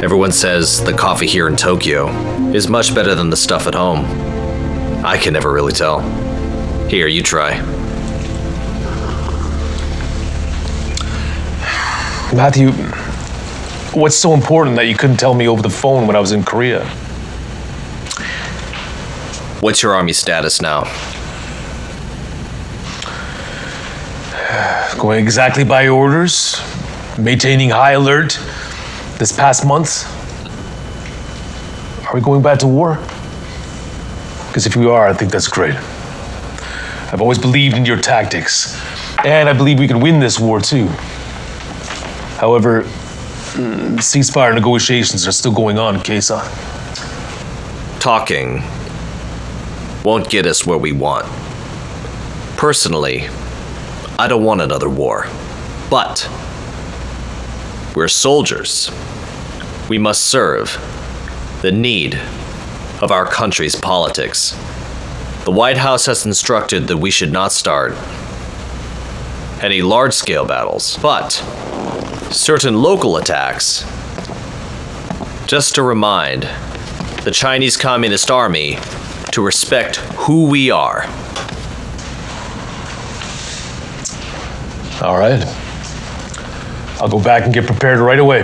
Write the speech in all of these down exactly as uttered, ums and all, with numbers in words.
Everyone says the coffee here in Tokyo is much better than the stuff at home. I can never really tell. Here, you try. Matthew, what's so important that you couldn't tell me over the phone when I was in Korea? What's your army status now? Going exactly by orders, maintaining high alert this past month. Are we going back to war? Because if we are, I think that's great. I've always believed in your tactics, and I believe we can win this war too. However, ceasefire negotiations are still going on in Quezon. Talking won't get us where we want. Personally, I don't want another war. But we're soldiers. We must serve the need of our country's politics. The White House has instructed that we should not start any large-scale battles, but certain local attacks, just to remind the Chinese Communist Army to respect who we are. All right. I'll go back and get prepared right away.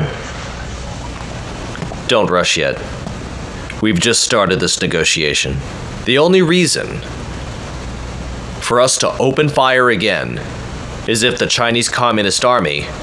Don't rush yet. We've just started this negotiation. The only reason for us to open fire again is if the Chinese Communist Army